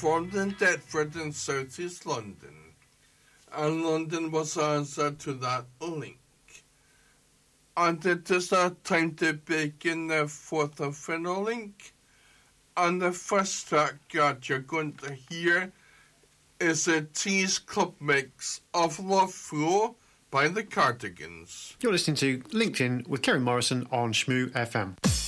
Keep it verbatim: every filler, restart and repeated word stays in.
formed in Deptford in South East London, and London was answer to that link. And it is now time to begin the fourth and final link. And the first track that you're going to hear is a Tease Club mix of Love Fool by the Cardigans. You're listening to LinkedIn with Kevin Morrison on Shmoo F M.